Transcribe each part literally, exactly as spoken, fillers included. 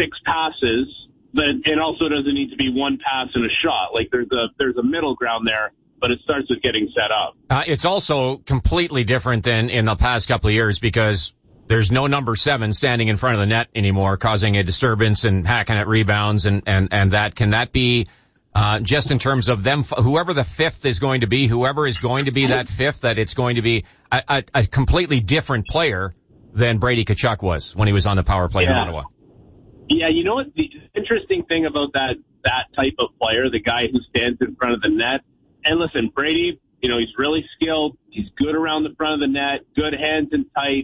six passes, but it also doesn't need to be one pass and a shot. Like there's a there's a middle ground there, but it starts with getting set up. Uh, it's also completely different than in the past couple of years because there's no number seven standing in front of the net anymore, causing a disturbance and hacking at rebounds and, and, and that. Can that be, uh, just in terms of them, whoever the fifth is going to be, whoever is going to be that fifth, that it's going to be a, a, a completely different player than Brady Tkachuk was when he was on the power play yeah. in Ottawa? Yeah, you know what? The interesting thing about that, that type of player, the guy who stands in front of the net, and listen, Brady, you know, he's really skilled. He's good around the front of the net, good hands and tight.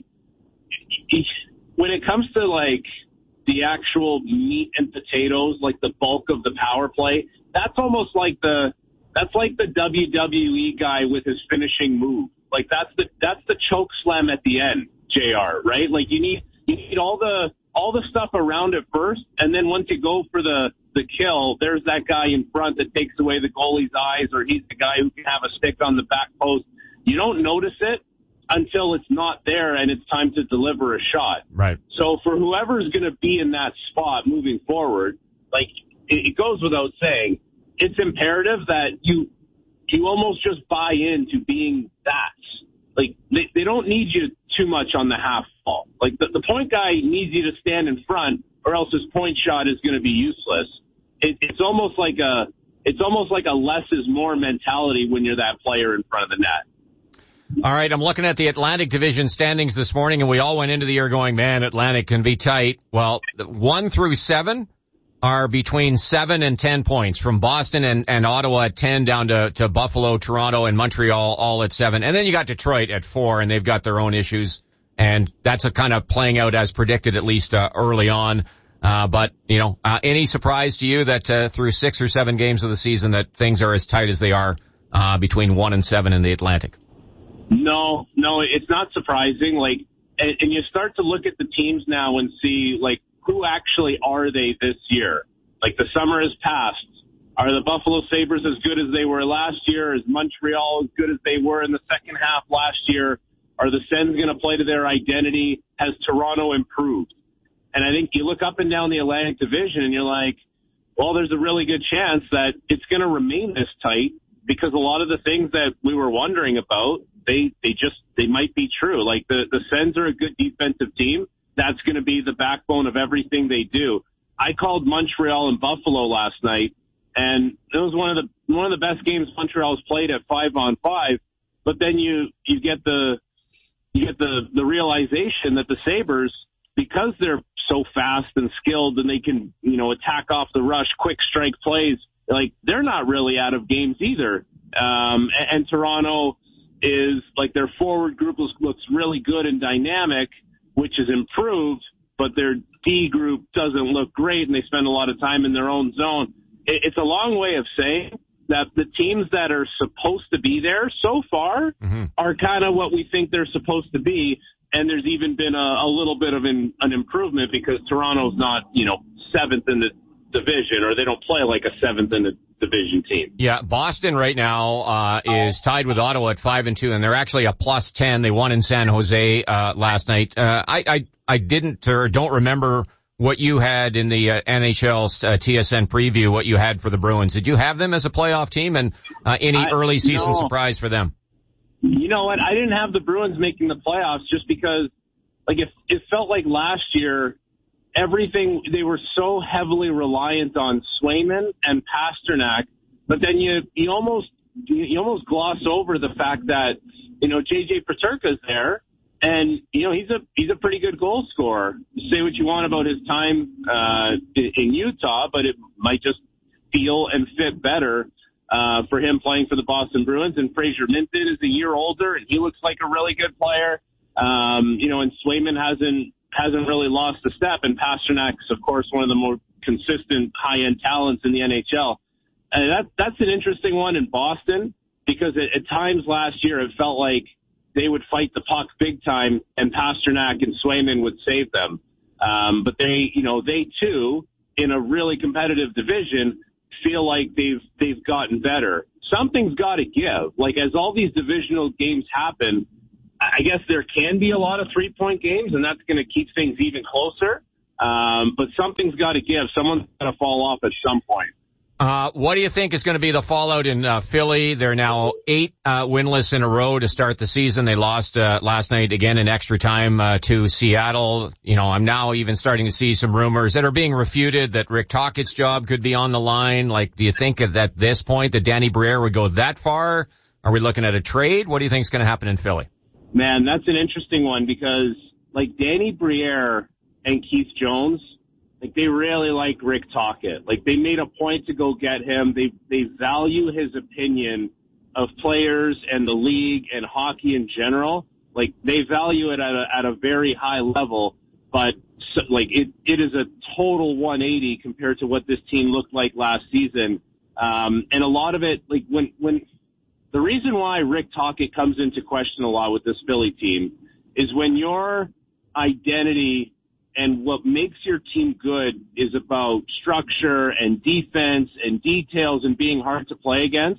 He, when it comes to, like, the actual meat and potatoes, like the bulk of the power play, that's almost like the that's like the W W E guy with his finishing move. Like, that's the that's the choke slam at the end, J R, right? Like, you need you need all the all the stuff around it first, and then once you go for the the kill, there's that guy in front that takes away the goalie's eyes, or he's the guy who can have a stick on the back post. You don't notice it until it's not there and it's time to deliver a shot. Right. So for whoever's going to be in that spot moving forward, like, it, it goes without saying, it's imperative that you you almost just buy into being that. Like, they, they don't need you too much on the half ball. Like, the, the point guy needs you to stand in front, or else his point shot is going to be useless. It, it's almost like a it's almost like a less is more mentality when you're that player in front of the net. All right, I'm looking at the Atlantic Division standings this morning, and we all went into the year going, man, Atlantic can be tight. Well, one through seven are between seven and ten points, from Boston and, and Ottawa at ten down to, to Buffalo, Toronto, and Montreal all at seven. And then you got Detroit at four, and they've got their own issues. And that's a kind of playing out as predicted, at least uh, early on. Uh, but, you know, uh, any surprise to you that uh, through six or seven games of the season that things are as tight as they are uh, between one and seven in the Atlantic? No, no, it's not surprising. Like, and, and you start to look at the teams now and see, like, who actually are they this year? Like, the summer has passed. Are the Buffalo Sabres as good as they were last year? Is Montreal as good as they were in the second half last year? Are the Sens going to play to their identity? Has Toronto improved? And I think you look up and down the Atlantic Division and you're like, well, there's a really good chance that it's going to remain this tight, because a lot of the things that we were wondering about, they, they just, they might be true. Like, the, the Sens are a good defensive team. That's going to be the backbone of everything they do. I called Montreal and Buffalo last night, and it was one of the, one of the best games Montreal's played at five on five. But then you, you get the, you get the, the realization that the Sabres, because they're so fast and skilled and they can, you know, attack off the rush, quick strike plays, like, they're not really out of games either. Um, and, and Toronto is, like, their forward group looks, looks really good and dynamic, which is improved, but their D group doesn't look great, and they spend a lot of time in their own zone. It, it's a long way of saying that the teams that are supposed to be there so far mm-hmm. are kind of what we think they're supposed to be. And there's even been a, a little bit of an, an improvement, because Toronto's not, you know, seventh in the division, or they don't play like a seventh in the division team. Yeah, Boston right now uh is tied with Ottawa at five and two, and they're actually a plus ten. They won in San Jose uh last night. Uh I I I didn't or don't remember what you had in the uh, N H L uh, T S N preview, what you had for the Bruins. Did you have them as a playoff team, and uh, any I, early season no. surprise for them? You know what? I didn't have the Bruins making the playoffs just because, like, it, it felt like last year, everything, they were so heavily reliant on Swayman and Pasternak, but then you, you almost, you almost gloss over the fact that, you know, J J Peterka's there, and, you know, he's a, he's a pretty good goal scorer. Say what you want about his time, uh, in Utah, but it might just feel and fit better Uh, for him playing for the Boston Bruins. And Fraser Minton is a year older, and he looks like a really good player. Um, you know, and Swayman hasn't, hasn't really lost a step. And Pasternak's, of course, one of the more consistent high-end talents in the N H L. And that, that's an interesting one in Boston, because at, at times last year it felt like they would fight the puck big time, and Pasternak and Swayman would save them. Um, but they, you know, they too, in a really competitive division, feel like they've they've gotten better. Something's got to give. Like, as all these divisional games happen, I guess there can be a lot of three-point games, and that's going to keep things even closer. Um, but something's got to give. Someone's got to fall off at some point. Uh, what do you think is going to be the fallout in uh, Philly? They're now eight uh, winless in a row to start the season. They lost uh, last night again in extra time uh, to Seattle. You know, I'm now even starting to see some rumors that are being refuted that Rick Tocchet's job could be on the line. Like, do you think at that, this point that Danny Briere would go that far? Are we looking at a trade? What do you think is going to happen in Philly? Man, that's an interesting one because, like, Danny Briere and Keith Jones, like, they really like Rick Tocchet. Like, they made a point to go get him. They they value his opinion of players and the league and hockey in general. Like, they value it at a, at a very high level, but, so, like, it, it is a total one eighty compared to what this team looked like last season. Um, and a lot of it, like, when, when, the reason why Rick Tocchet comes into question a lot with this Philly team is when your identity and what makes your team good is about structure and defense and details and being hard to play against,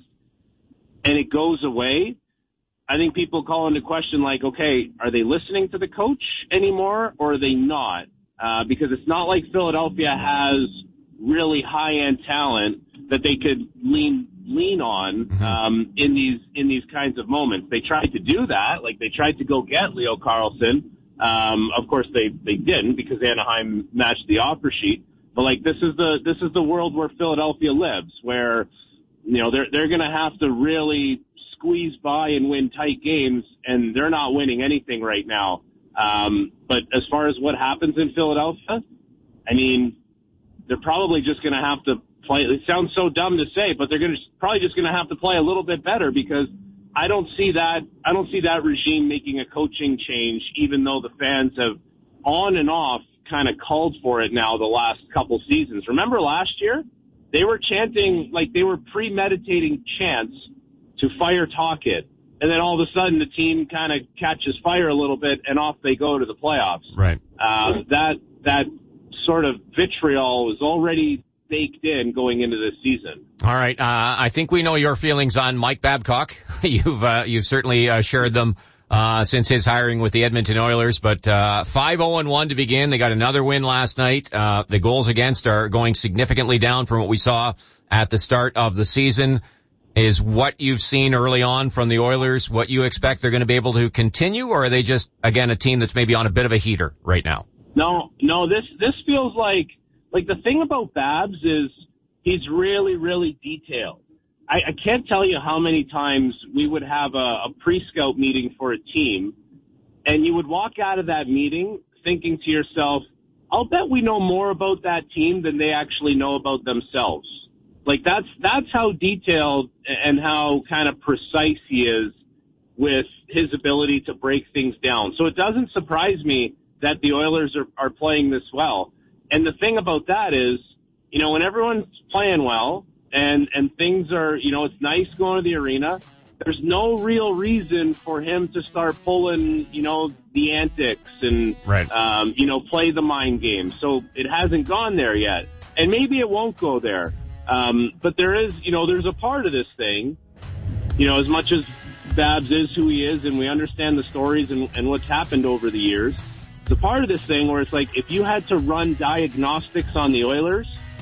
and it goes away, I think people call into question, like, okay, are they listening to the coach anymore or are they not? Uh, because it's not like Philadelphia has really high-end talent that they could lean lean on um, in these in these kinds of moments. They tried to do that. Like, they tried to go get Leo Carlsson. Um, of course they, they didn't because Anaheim matched the offer sheet. But like, this is the, this is the world where Philadelphia lives, where, you know, they're, they're going to have to really squeeze by and win tight games, and they're not winning anything right now. Um, but as far as what happens in Philadelphia, I mean, they're probably just going to have to play. It sounds so dumb to say, but they're going to probably just going to have to play a little bit better because I don't see that. I don't see that regime making a coaching change, even though the fans have on and off kind of called for it now the last couple seasons. Remember last year? They were chanting, like they were premeditating chants to fire Tocchet. And then all of a sudden the team kind of catches fire a little bit and off they go to the playoffs. Right. Uh, that, that sort of vitriol was already baked in going into this season. All right. Uh, I think we know your feelings on Mike Babcock. you've, uh, you've certainly uh, shared them, uh, since his hiring with the Edmonton Oilers, but, uh, five oh and one to begin. They got another win last night. Uh, the goals against are going significantly down from what we saw at the start of the season. Is what you've seen early on from the Oilers what you expect they're going to be able to continue, or are they just, again, a team that's maybe on a bit of a heater right now? No, no, this, this feels like, like the thing about Babs is he's really, really detailed. I, I can't tell you how many times we would have a, a pre-scout meeting for a team, and you would walk out of that meeting thinking to yourself, I'll bet we know more about that team than they actually know about themselves. Like that's, that's how detailed and how kind of precise he is with his ability to break things down. So it doesn't surprise me that the Oilers are, are playing this well. And the thing about that is, you know, when everyone's playing well and, and things are, you know, it's nice going to the arena, there's no real reason for him to start pulling, you know, the antics and, right. um, you know, play the mind game. So it hasn't gone there yet. And maybe it won't go there. Um, but there is, you know, there's a part of this thing, you know, as much as Babs is who he is and we understand the stories and, and what's happened over the years, it's a part of this thing where it's like, if you had to run diagnostics on the Oilers,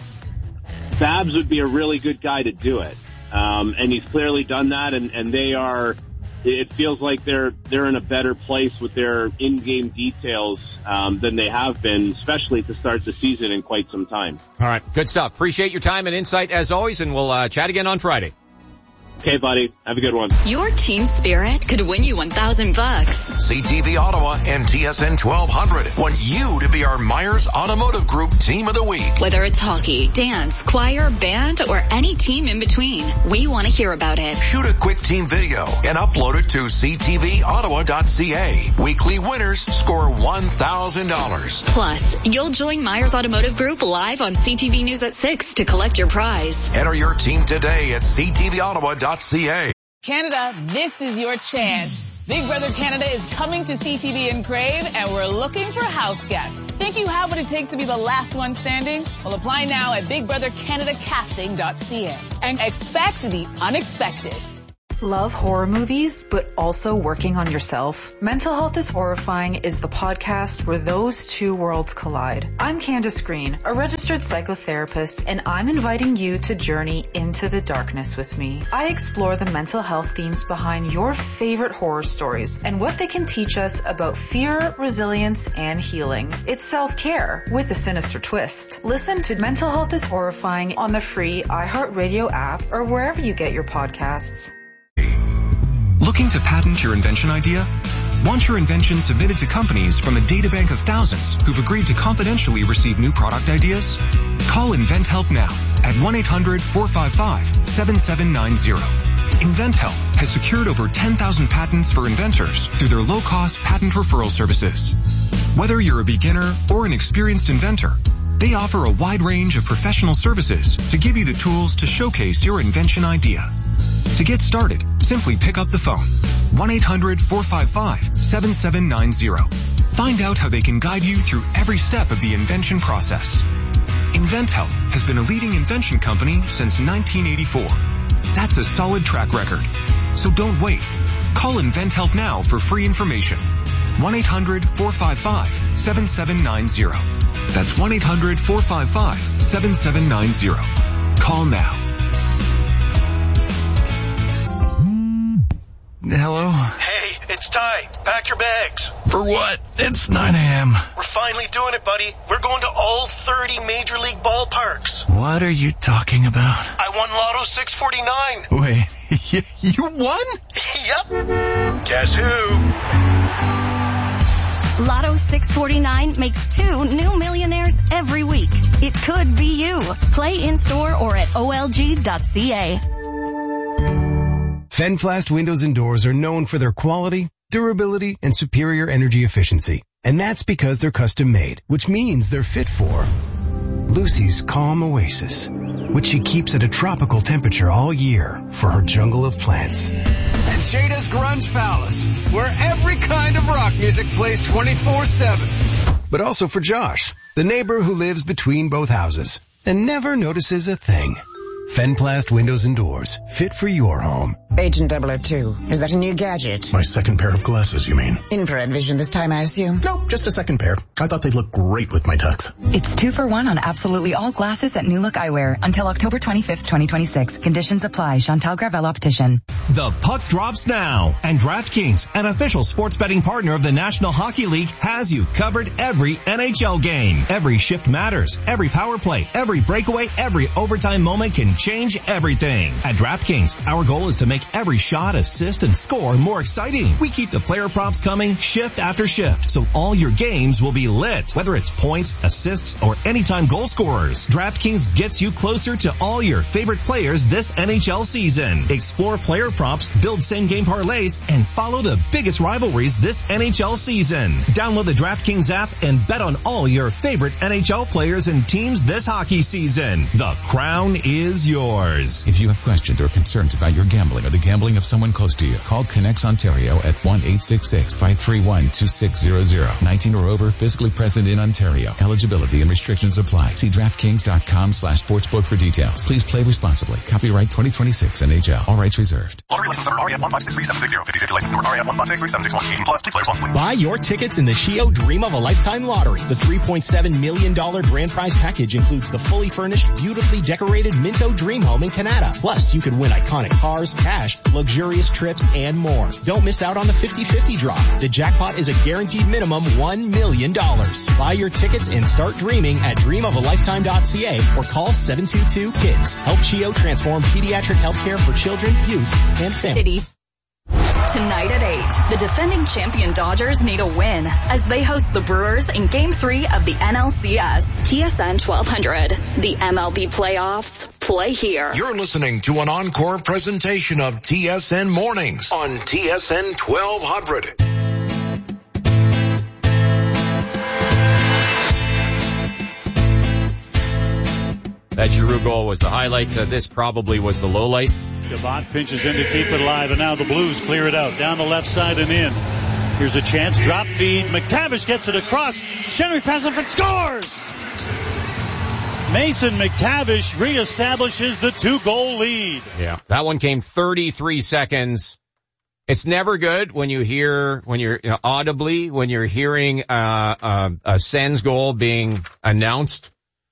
Babs would be a really good guy to do it. Um, and he's clearly done that, and, and they are, it feels like they're, they're in a better place with their in-game details, um, than they have been, especially to start the season in quite some time. All right. Good stuff. Appreciate your time and insight as always, and we'll, uh, chat again on Friday. Okay, buddy. Have a good one. Your team spirit could win you one thousand bucks. C T V Ottawa and T S N twelve hundred want you to be our Myers Automotive Group Team of the Week. Whether it's hockey, dance, choir, band, or any team in between, we want to hear about it. Shoot a quick team video and upload it to c t v ottawa dot c a. Weekly winners score one thousand dollars. Plus, you'll join Myers Automotive Group live on C T V News at six to collect your prize. Enter your team today at c t v ottawa dot c a. Canada, this is your chance. Big Brother Canada is coming to C T V in Crave, and we're looking for house guests. Think you have what it takes to be the last one standing? Well, apply now at big brother canada casting dot c a and expect the unexpected. Love horror movies, but also working on yourself? Mental Health is Horrifying is the podcast where those two worlds collide. I'm Candace Green, a registered psychotherapist, and I'm inviting you to journey into the darkness with me. I explore the mental health themes behind your favorite horror stories and what they can teach us about fear, resilience, and healing. It's self-care with a sinister twist. Listen to Mental Health is Horrifying on the free iHeartRadio app or wherever you get your podcasts. Looking to patent your invention idea? Want your invention submitted to companies from a databank of thousands who've agreed to confidentially receive new product ideas? Call InventHelp now at one eight hundred four five five seven seven nine zero. InventHelp has secured over ten thousand patents for inventors through their low-cost patent referral services. Whether you're a beginner or an experienced inventor, they offer a wide range of professional services to give you the tools to showcase your invention idea. To get started, simply pick up the phone. one eight hundred four five five seven seven nine zero. Find out how they can guide you through every step of the invention process. InventHelp has been a leading invention company since nineteen eighty-four. That's a solid track record. So don't wait. Call InventHelp now for free information. one eight hundred four five five seven seven nine zero. That's one eight hundred four five five seven seven nine zero. Call now. Hello? Hey, it's Ty. Pack your bags. For what? It's nine a.m. We're finally doing it, buddy. We're going to all thirty Major League ballparks. What are you talking about? I won Lotto six forty-nine. Wait, you won? Yep. Guess who? Lotto six forty-nine makes two new millionaires every week. It could be you. Play in-store or at O L G dot C A. Fenflast windows and doors are known for their quality, durability, and superior energy efficiency. And that's because they're custom made, which means they're fit for Lucy's calm oasis, which she keeps at a tropical temperature all year for her jungle of plants. And Jada's Grunge Palace, where every kind of rock music plays twenty-four seven. But also for Josh, the neighbor who lives between both houses and never notices a thing. Fenplast windows and doors, fit for your home. Agent double oh two, is that a new gadget? My second pair of glasses, you mean? Infrared vision this time, I assume? No, just a second pair. I thought they'd look great with my tux. It's two for one on absolutely all glasses at New Look Eyewear until October twenty-fifth, twenty twenty-six. Conditions apply. Chantal Gravel Optician. The puck drops now, and DraftKings, an official sports betting partner of the National Hockey League, has you covered every N H L game. Every shift matters. Every power play, every breakaway, every overtime moment can change everything. At DraftKings, our goal is to make every shot, assist, and score more exciting. We keep the player props coming shift after shift, so all your games will be lit, whether it's points, assists, or anytime goal scorers. DraftKings gets you closer to all your favorite players this N H L season. Explore player props, build same-game parlays, and follow the biggest rivalries this N H L season. Download the DraftKings app and bet on all your favorite N H L players and teams this hockey season. The crown is yours. If you have questions or concerns about your gambling or the gambling of someone close to you, call Connects Ontario at one eight six six, five three one, two six zero zero. nineteen or over, physically present in Ontario. Eligibility and restrictions apply. See DraftKings.com slash sportsbook for details. Please play responsibly. Copyright twenty twenty-six N H L. All rights reserved. Lottery license number R E F one five six three seven six zero. fifty-fifty license number R E F one five six three seven six one. eighteen plus. Please play responsibly. Buy your tickets in the S H I O Dream of a Lifetime Lottery. The three point seven million dollars grand prize package includes the fully furnished, beautifully decorated Minto Dream Home in Canada. Plus, you could win iconic cars, cash, luxurious trips, and more. Don't miss out on the fifty-fifty draw. The jackpot is a guaranteed minimum one million dollars. Buy your tickets and start dreaming at dream of a lifetime dot c a or call seven two two KIDS. Help S H I O transform pediatric healthcare for children, youth, and families. Tonight at eight, the defending champion Dodgers need a win as they host the Brewers in Game three of the N L C S. T S N twelve hundred. The M L B playoffs play here. You're listening to an encore presentation of T S N Mornings on T S N twelve hundred. That Giroux goal was the highlight. Uh, this probably was the low light. Shabbat pinches in to keep it alive, and now the Blues clear it out. Down the left side and in. Here's a chance. Drop feed. McTavish gets it across. Shenry passes and scores! Mason McTavish reestablishes the two-goal lead. Yeah, that one came thirty-three seconds. It's never good when you hear, when you're you know, audibly, when you're hearing uh, uh, a Sens goal being announced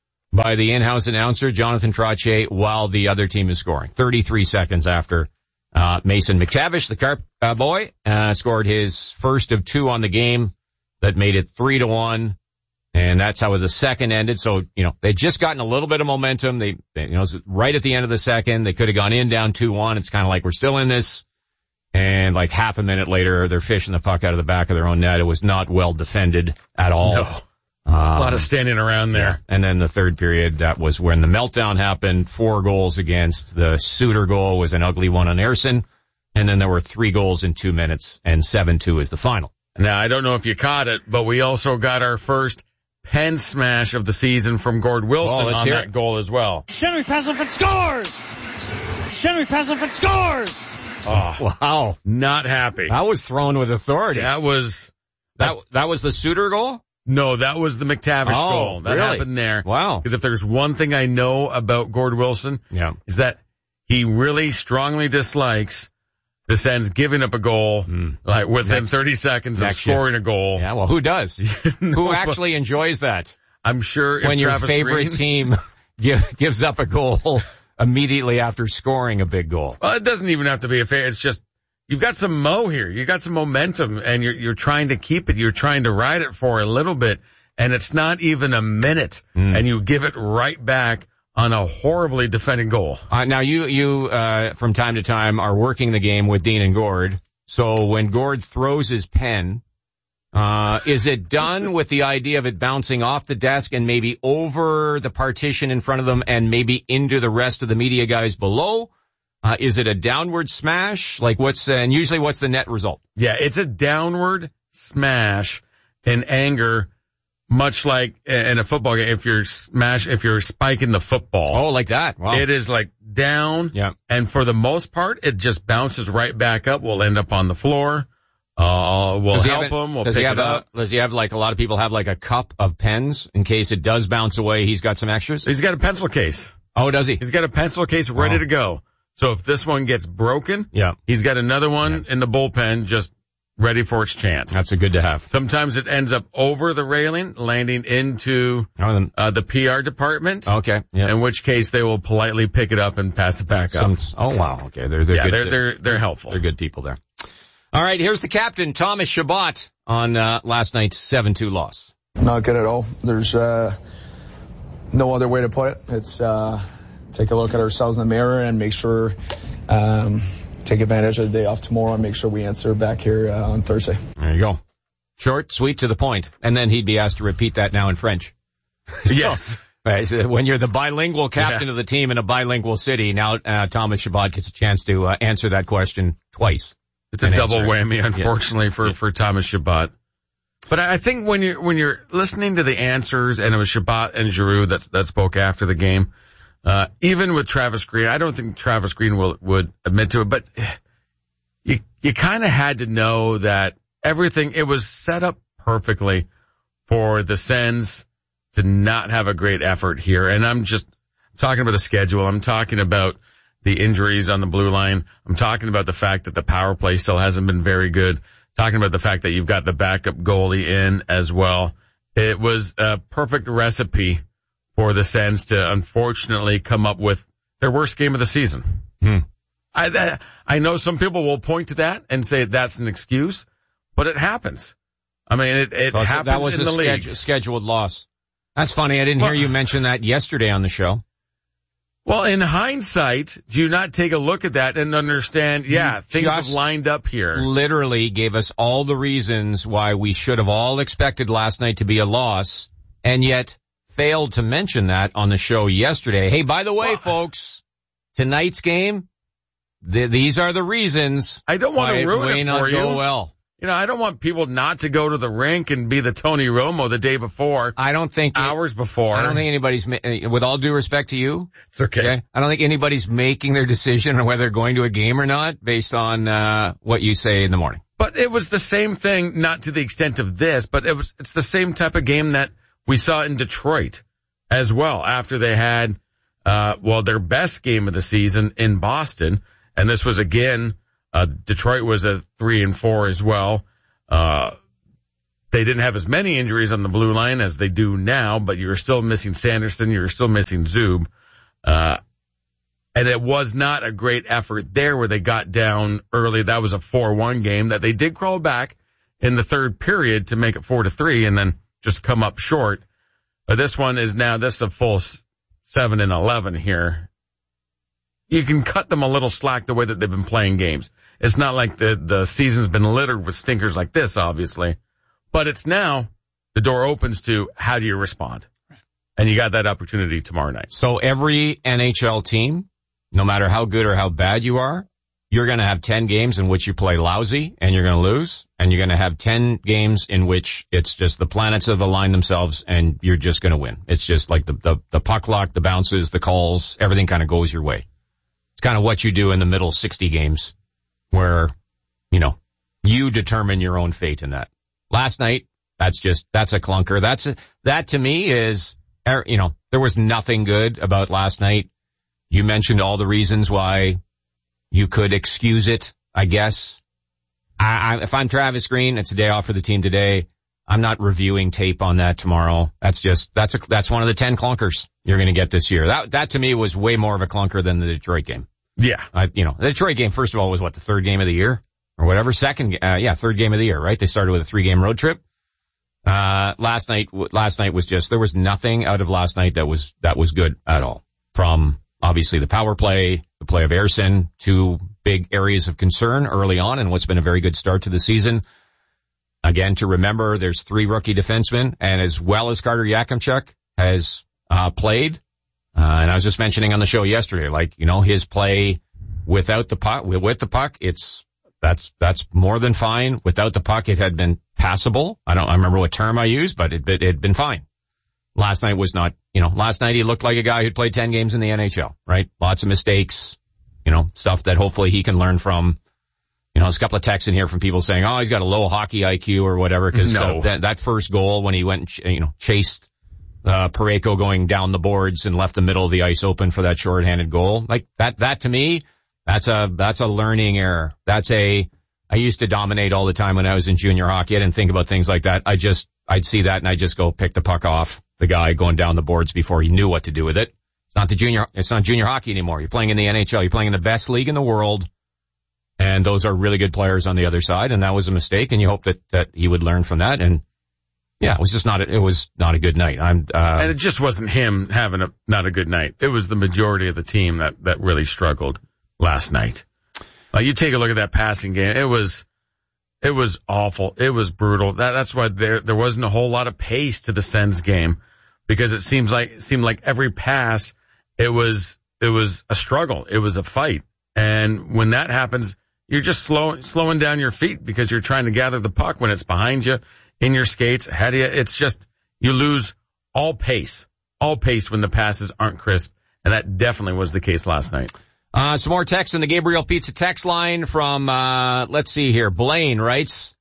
by the in-house announcer, Jonathan Trottier, while the other team is scoring. thirty-three seconds after uh, Mason McTavish, the Carp uh, boy, uh, scored his first of two on the game that made it three to one. And that's how the second ended. So, you know, they'd just gotten a little bit of momentum. They, they you know, right at the end of the second, they could have gone in down two one. It's kind of like we're still in this. And like half a minute later, they're fishing the puck out of the back of their own net. It was not well defended at all. No. Um, a lot of standing around there. Yeah. And then the third period, that was when the meltdown happened. Four goals against. The Suter goal was an ugly one on Ersson. And then there were three goals in two minutes, and seven two is the final. Now, I don't know if you caught it, but we also got our first pen smash of the season from Gord Wilson oh, on that it. goal as well. Henry Pesselford scores! Henry Pesselford scores! Oh, wow. Not happy. That was thrown with authority. That was... That that was the Suter goal? No, that was the McTavish oh, goal. That really? happened there. Wow. Because if there's one thing I know about Gord Wilson, yeah. is that he really strongly dislikes the Sens giving up a goal mm. like within next, thirty seconds of scoring shift. a goal. Yeah, well, who does? no, who actually enjoys that? I'm sure if when your Travis favorite Green, team give, gives up a goal immediately after scoring a big goal. Well, it doesn't even have to be a fair. It's just you've got some mo here. You've got some momentum, and you're you're trying to keep it. You're trying to ride it for a little bit, and it's not even a minute, mm. and you give it right back on a horribly defended goal. Uh, now you, you, uh, from time to time are working the game with Dean and Gord. So when Gord throws his pen, uh, is it done with the idea of it bouncing off the desk and maybe over the partition in front of them and maybe into the rest of the media guys below? Uh, is it a downward smash? Like what's, uh, and usually what's the net result? Yeah, it's a downward smash in anger. Much like in a football game, if you're smash, if you're spiking the football. Oh, like that. Wow. It is like down. Yeah. And for the most part, it just bounces right back up. We'll end up on the floor. Uh, we'll help him. We'll pick it up. Does he have like, a lot of people have like a cup of pens in case it does bounce away? He's got some extras? He's got a pencil case. Oh, does he? He's got a pencil case ready oh. to go. So if this one gets broken, yeah. he's got another one yeah. in the bullpen just ready for its chance. That's a good to have. Sometimes it ends up over the railing, landing into uh, the P R department. Okay. Yeah. In which case they will politely pick it up and pass it back up. Some, oh wow. Okay. They're they're yeah, good. They're they're they're helpful. They're good people there. All right. Here's the captain, Thomas Chabot, on uh, last night's seven two loss. Not good at all. There's uh, no other way to put it. It's uh, take a look at ourselves in the mirror and make sure. Um, take advantage of the day off tomorrow and make sure we answer back here uh, on Thursday. There you go. Short, sweet, to the point. And then he'd be asked to repeat that now in French. so, yes. Right, so when you're the bilingual captain yeah. of the team in a bilingual city, now uh, Thomas Chabot gets a chance to uh, answer that question twice. It's a double whammy, unfortunately, yeah. for, yeah. for Thomas Chabot. But I think when you're, when you're listening to the answers, and it was Chabot and Giroux that, that spoke after the game, Uh, even with Travis Green, I don't think Travis Green will, would admit to it, but you, you kind of had to know that everything, it was set up perfectly for the Sens to not have a great effort here. And I'm just talking about the schedule. I'm talking about the injuries on the blue line. I'm talking about the fact that the power play still hasn't been very good. Talking about the fact that you've got the backup goalie in as well. It was a perfect recipe for the Sens to unfortunately come up with their worst game of the season. Hmm. I, that, I know some people will point to that and say that's an excuse, but it happens. I mean, it, it well, happens that was in a the schedule, league. scheduled loss. That's funny. I didn't well, hear you mention that yesterday on the show. Well, in hindsight, do you not take a look at that and understand, yeah, things have lined up here. Literally gave us all the reasons why we should have all expected last night to be a loss, and yet failed to mention that on the show yesterday. Hey, by the way, well, folks, tonight's game, th- these are the reasons. I don't want to ruin it, it not for you. Go well. You know, I don't want people not to go to the rink and be the Tony Romo the day before. I don't think hours it, before. I don't think anybody's, with all due respect to you, it's okay. okay. I don't think anybody's making their decision on whether they're going to a game or not based on uh what you say in the morning. But it was the same thing, not to the extent of this, but it was. It's the same type of game that we saw in Detroit as well after they had, uh, well, their best game of the season in Boston. And this was again, uh, Detroit was a three and four as well. Uh, they didn't have as many injuries on the blue line as they do now, but you were still missing Sanderson. You were still missing Zub. Uh, and it was not a great effort there where they got down early. That was a four one game that they did crawl back in the third period to make it four to three and then just come up short. But this one is now, this is a full seven and eleven here. You can cut them a little slack the way that they've been playing games. It's not like the, the season's been littered with stinkers like this, obviously. But it's now the door opens to how do you respond? And you got that opportunity tomorrow night. So every N H L team, no matter how good or how bad you are, you're going to have ten games in which you play lousy and you're going to lose. And you're going to have ten games in which it's just the planets have aligned themselves and you're just going to win. It's just like the, the, the puck luck, the bounces, the calls, everything kind of goes your way. It's kind of what you do in the middle sixty games where, you know, you determine your own fate in that. Last night, that's just, that's a clunker. That's a, that to me is, you know, there was nothing good about last night. You mentioned all the reasons why you could excuse it, I guess. I, I, if I'm Travis Green, it's a day off for the team today. I'm not reviewing tape on that tomorrow. That's just, that's a, that's one of the ten clunkers you're going to get this year. That, that to me was way more of a clunker than the Detroit game. Yeah. I, you know, the Detroit game, first of all, was what, the third game of the year or whatever? Second, uh, yeah, third game of the year, right? They started with a three game road trip. Uh, last night, last night was just, there was nothing out of last night that was, that was good at all. From obviously the power play, the play of Ersson, two big areas of concern early on and what's been a very good start to the season. Again, to remember, there's three rookie defensemen, and as well as Carter Yakimchuk has uh played, uh, and I was just mentioning on the show yesterday, like, you know, his play without the puck, with the puck, it's, that's, that's more than fine. Without the puck, it had been passable. I don't I remember what term I used, but it, it had been fine. Last night was not, you know, last night he looked like a guy who'd played ten games in the N H L, right? Lots of mistakes, you know, stuff that hopefully he can learn from. You know, there's a couple of texts in here from people saying, oh, he's got a low hockey I Q or whatever, because no. uh, that, that first goal when he went and, ch- you know, chased uh Parayko going down the boards and left the middle of the ice open for that shorthanded goal. Like that, that to me, that's a, that's a learning error. That's a, I used to dominate all the time when I was in junior hockey. I didn't think about things like that. I just, I'd see that and I just go pick the puck off the guy going down the boards before he knew what to do with it. It's not the junior, it's not junior hockey anymore. You're playing in the N H L. You're playing in the best league in the world. And those are really good players on the other side. And that was a mistake. And you hope that, that he would learn from that. And yeah, it was just not, a, it was not a good night. I'm, uh, and it just wasn't him having a, not a good night. It was the majority of the team that, that really struggled last night. Uh, you take a look at that passing game. It was, it was awful. It was brutal. That, that's why there, there wasn't a whole lot of pace to the Sens game, because it seems like, it seemed like every pass, it was, it was a struggle. It was a fight. And when that happens, you're just slow, slowing down your feet because you're trying to gather the puck when it's behind you, in your skates, ahead of you. It's just, you lose all pace, all pace when the passes aren't crisp. And that definitely was the case last night. Uh, some more text in the Gabriel Pizza text line from, uh, let's see here. Blaine writes,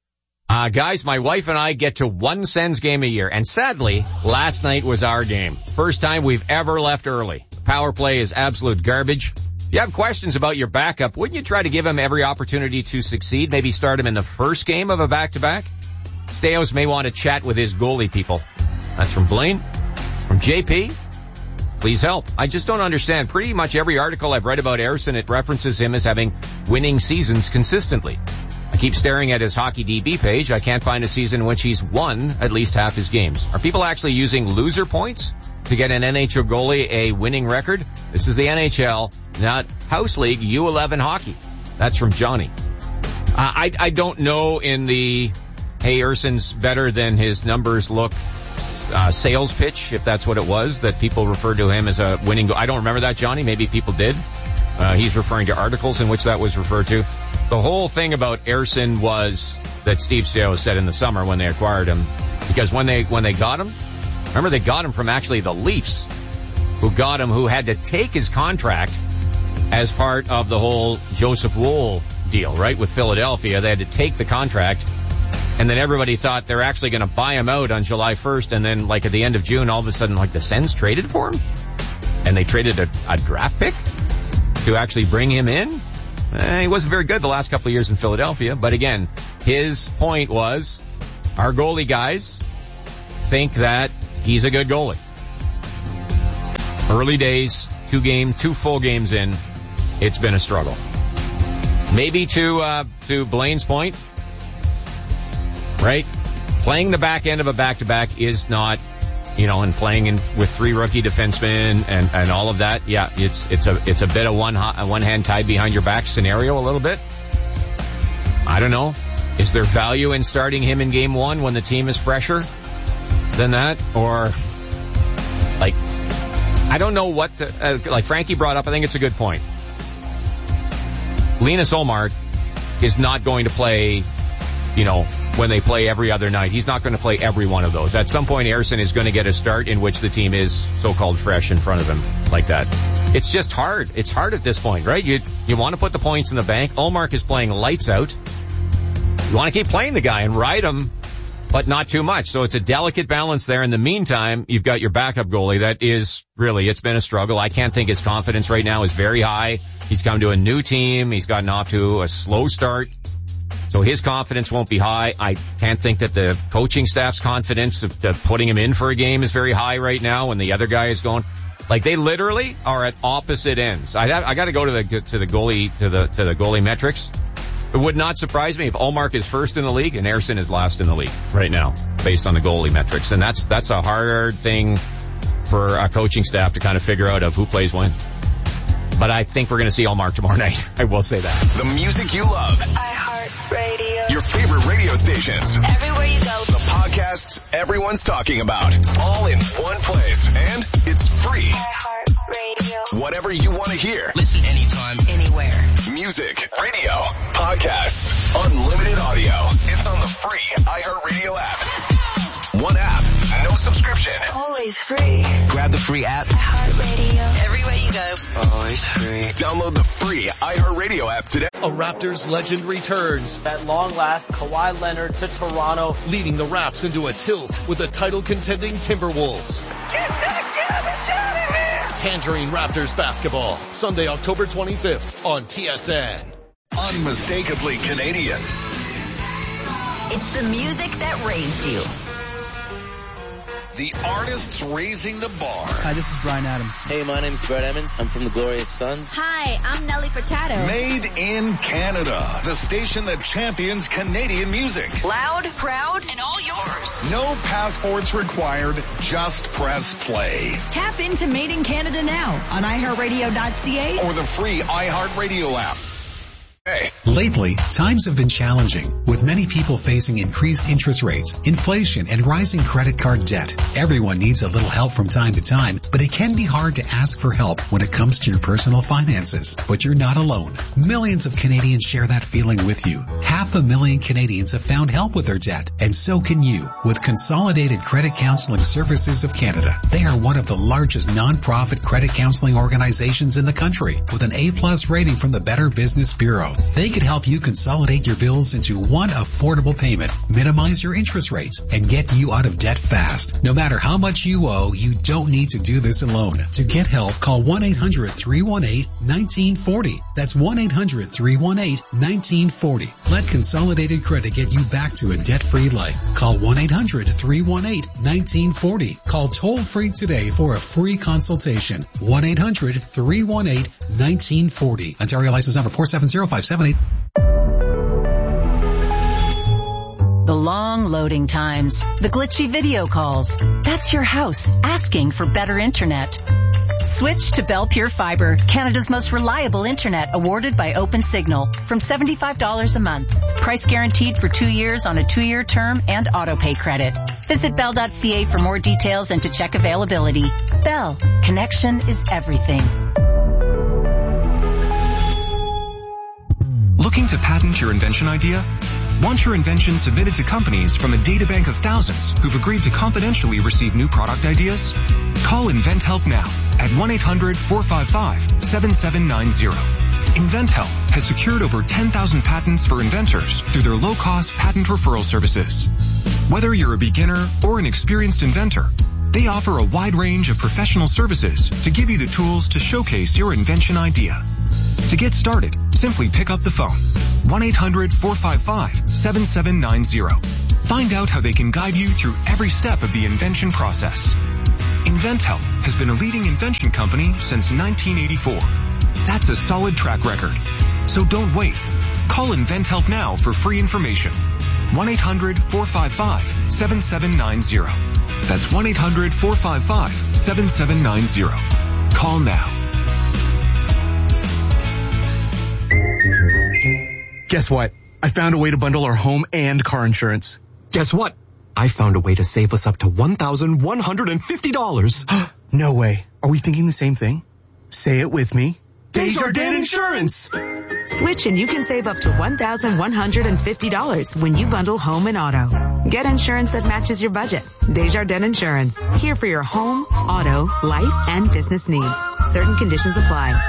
uh, guys, my wife and I get to one Sens game a year. And sadly, last night was our game. First time we've ever left early. The power play is absolute garbage. If you have questions about your backup, wouldn't you try to give him every opportunity to succeed? Maybe start him in the first game of a back-to-back? Steos may want to chat with his goalie people. That's from Blaine. From J P, please help. I just don't understand. Pretty much every article I've read about Ersson, it references him as having winning seasons consistently. I keep staring at his Hockey D B page. I can't find a season in which he's won at least half his games. Are people actually using loser points to get an N H L goalie a winning record? This is the N H L, not House League U eleven hockey. That's from Johnny. Uh, I, I don't know in the, hey, Ersson's better than his numbers look uh, sales pitch, if that's what it was, that people referred to him as a winning go- I don't remember that, Johnny. Maybe people did. Uh, he's referring to articles in which that was referred to. The whole thing about Ersson was that Steve Steos said in the summer when they acquired him, because when they, when they got him, remember they got him from actually the Leafs, who got him, who had to take his contract as part of the whole Joseph Woll deal, right, with Philadelphia. They had to take the contract And then everybody thought they're actually going to buy him out on July first. And then like at the end of June, all of a sudden, like the Sens traded for him. And they traded a, a draft pick to actually bring him in. Eh, he wasn't very good the last couple of years in Philadelphia. But again, his point was our goalie guys think that he's a good goalie. Early days, two game, two full games in, it's been a struggle. Maybe to, uh, to Blaine's point, right? Playing the back end of a back-to-back is not, you know, and playing in with three rookie defensemen and, and all of that. Yeah, it's, it's a, it's a bit of one, one hand tied behind your back scenario a little bit. I don't know. Is there value in starting him in game one when the team is fresher than that? Or, like, I don't know what the, uh, like Frankie brought up, I think it's a good point. Linus Ullmark is not going to play, you know, when they play every other night. He's not going to play every one of those. At some point, Ersson is going to get a start in which the team is so-called fresh in front of him like that. It's just hard. It's hard at this point, right? You you want to put the points in the bank. Ullmark is playing lights out. You want to keep playing the guy and ride him, but not too much. So it's a delicate balance there. In the meantime, you've got your backup goalie that is really, it's been a struggle. I can't think his confidence right now is very high. He's come to a new team. He's gotten off to a slow start. So his confidence won't be high. I can't think that the coaching staff's confidence of, of putting him in for a game is very high right now when the other guy is going. Like they literally are at opposite ends. I I got to go to the to the goalie to the to the goalie metrics. It would not surprise me if Ullmark is first in the league and Ersson is last in the league right now, based on the goalie metrics. And that's that's a hard thing for a coaching staff to kind of figure out of who plays when. But I think we're going to see Ullmark tomorrow night. I will say that. The music you love. iHeartRadio. Your favorite radio stations. Everywhere you go. The podcasts everyone's talking about. All in one place. And it's free. iHeartRadio. Whatever you want to hear. Listen anytime, anywhere. Music, radio, podcasts, unlimited audio. It's on the free iHeartRadio app. One app, no subscription. Always free. Grab the free app. iHeartRadio. Everywhere you go. Always free. Download the free iHeartRadio app today. A Raptors legend returns. At long last, Kawhi Leonard to Toronto. Leading the Raps into a tilt with the title-contending Timberwolves. Get that garbage out of here! Tangerine Raptors basketball. Sunday, October twenty-fifth on T S N. Unmistakably Canadian. It's the music that raised you. The artists raising the bar. Hi, this is Bryan Adams. Hey, my name's Brett Emmons. I'm from the Glorious Sons. Hi, I'm Nelly Furtado. Made in Canada. The station that champions Canadian music. Loud, proud, and all yours. No passports required. Just press play. Tap into Made in Canada now on i heart radio dot c a or the free iHeartRadio app. Hey. Lately, times have been challenging, with many people facing increased interest rates, inflation, and rising credit card debt. Everyone needs a little help from time to time, but it can be hard to ask for help when it comes to your personal finances. But you're not alone. Millions of Canadians share that feeling with you. Half a million Canadians have found help with their debt, and so can you, with Consolidated Credit Counseling Services of Canada. They are one of the largest non-profit credit counseling organizations in the country, with an A-plus rating from the Better Business Bureau. They could help you consolidate your bills into one affordable payment, minimize your interest rates, and get you out of debt fast. No matter how much you owe, you don't need to do this alone. To get help, call one eight hundred three one eight one nine four zero. That's one eight hundred three one eight one nine four zero. Let Consolidated Credit get you back to a debt-free life. Call one eight hundred three one eight one nine four zero. Call toll-free today for a free consultation. one eight hundred three one eight one nine four zero. Ontario license number four seven zero five seven eight. The long loading times, the glitchy video calls. That's your house asking for better internet. Switch to Bell Pure Fiber, Canada's most reliable internet, awarded by OpenSignal, from seventy-five dollars a month. Price guaranteed for two years on a two-year term and auto-pay credit. Visit bell dot c a for more details and to check availability. Bell, connection is everything. Looking to patent your invention idea? Want your invention submitted to companies from a databank of thousands who've agreed to confidentially receive new product ideas? Call InventHelp now at one eight hundred four five five seven seven nine zero. InventHelp has secured over ten thousand patents for inventors through their low-cost patent referral services. Whether you're a beginner or an experienced inventor, they offer a wide range of professional services to give you the tools to showcase your invention idea. To get started, simply pick up the phone. one eight hundred four five five seven seven nine zero. Find out how they can guide you through every step of the invention process. InventHelp has been a leading invention company since nineteen eighty-four. That's a solid track record. So don't wait. Call InventHelp now for free information. one eight hundred four five five seven seven nine zero. That's one eight hundred four five five seven seven nine zero. Call now. Guess what? I found a way to bundle our home and car insurance. Guess what? I found a way to save us up to one thousand one hundred fifty dollars. No way. Are we thinking the same thing? Say it with me. Desjardins Insurance! Switch and you can save up to one thousand one hundred fifty dollars when you bundle home and auto. Get insurance that matches your budget. Desjardins Insurance. Here for your home, auto, life, and business needs. Certain conditions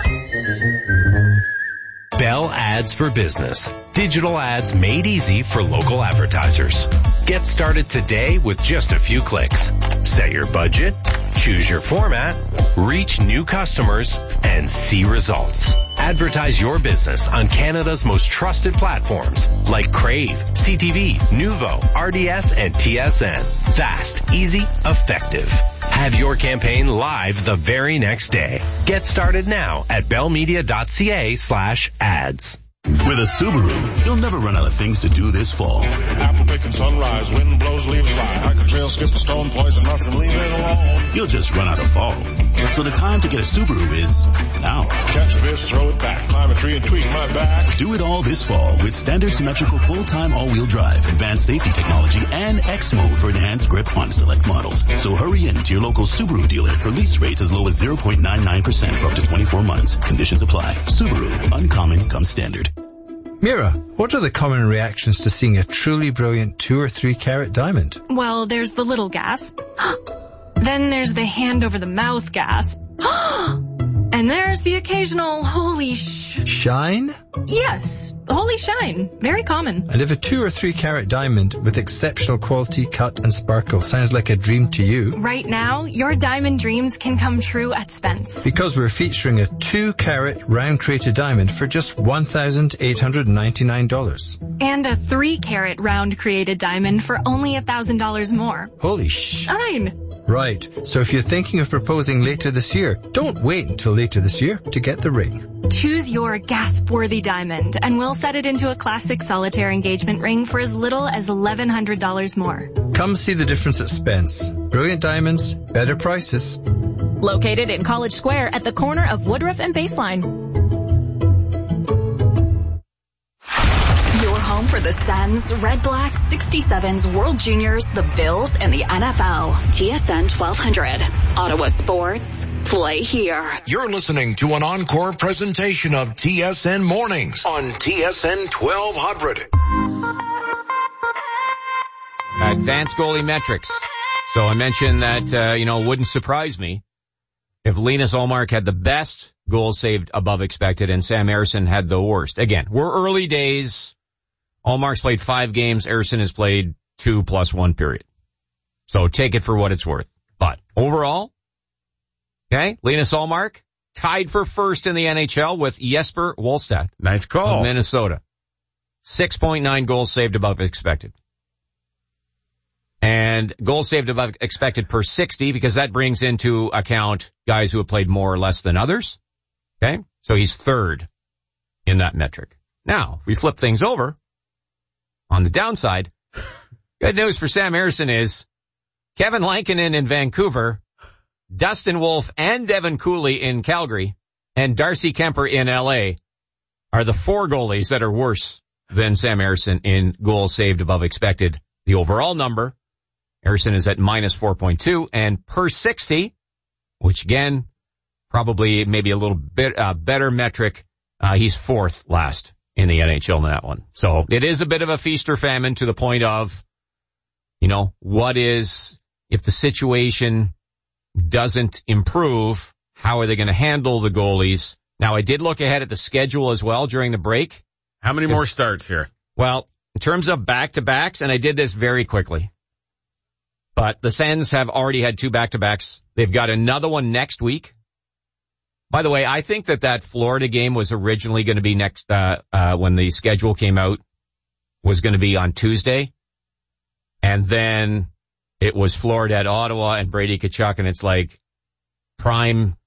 apply. Bell Ads for Business. Digital ads made easy for local advertisers. Get started today with just a few clicks. Set your budget, choose your format, reach new customers, and see results. Advertise your business on Canada's most trusted platforms like Crave, C T V, Nuvo, R D S, and T S N. Fast, easy, effective. Have your campaign live the very next day. Get started now at bellmedia.ca slash ads. With a Subaru, you'll never run out of things to do this fall. Apple picking sunrise, wind blows, leaves fly. Hike a trail, skip a stone, poison mushroom, leave it alone. You'll just run out of fall. So the time to get a Subaru is now. Catch a fish, throw it back, climb a tree and tweak my back. Do it all this fall with standard symmetrical full-time all-wheel drive, advanced safety technology, and X mode for enhanced grip on select models. So hurry in to your local Subaru dealer for lease rates as low as zero point nine nine percent for up to twenty-four months. Conditions apply. Subaru, uncommon comes standard. Mira, what are the common reactions to seeing a truly brilliant two or three carat diamond? Well, there's the little gasp. Then there's the hand over the mouth gasp. And there's the occasional holy sh... Shine? Yes, holy shine. Very common. And if a two or three carat diamond with exceptional quality, cut and sparkle sounds like a dream to you... Right now, your diamond dreams can come true at Spence. Because we're featuring a two carat round created diamond for just one thousand eight hundred ninety-nine dollars. And a three carat round created diamond for only one thousand dollars more. Holy shine. Right. So if you're thinking of proposing later this year, don't wait until later this year to get the ring. Choose your gasp-worthy diamond, and we'll set it into a classic solitaire engagement ring for as little as eleven hundred dollars more. Come see the difference at Spence. Brilliant diamonds, better prices. Located in College Square at the corner of Woodruff and Baseline. Your home for the Sens, Red Blacks, sixty-sevens, World Juniors, the Bills, and the N F L. T S N twelve hundred. Ottawa Sports. Play here. You're listening to an encore presentation of T S N Mornings on T S N twelve hundred. Advanced goalie metrics. So I mentioned that, uh, you know, wouldn't surprise me if Linus Ullmark had the best goals saved above expected and Sam Ersson had the worst. Again, we're early days. Ullmark's played five games. Ersson has played two plus one period. So take it for what it's worth. But overall, okay, Linus Ullmark tied for first in the N H L with Jesper Wallstedt. Nice call. Of Minnesota. six point nine goals saved above expected. And goals saved above expected per sixty, because that brings into account guys who have played more or less than others. Okay? So he's third in that metric. Now, if we flip things over, on the downside, good news for Sam Ersson is Kevin Lankinen in Vancouver, Dustin Wolf and Devin Cooley in Calgary, and Darcy Kemper in L A are the four goalies that are worse than Sam Ersson in goals saved above expected. The overall number, Ersson is at minus four point two, and per sixty, which again, probably maybe a little bit uh, better metric, uh, he's fourth last in the N H L in that one. So it is a bit of a feast or famine to the point of, you know, what is, if the situation doesn't improve, how are they going to handle the goalies? Now, I did look ahead at the schedule as well during the break. How many more starts here? Well, in terms of back-to-backs, and I did this very quickly, but the Sens have already had two back-to-backs. They've got another one next week. By the way, I think that that Florida game was originally going to be next, uh, uh, when the schedule came out, was going to be on Tuesday. And then it was Florida at Ottawa and Brady Tkachuk, and it's like prime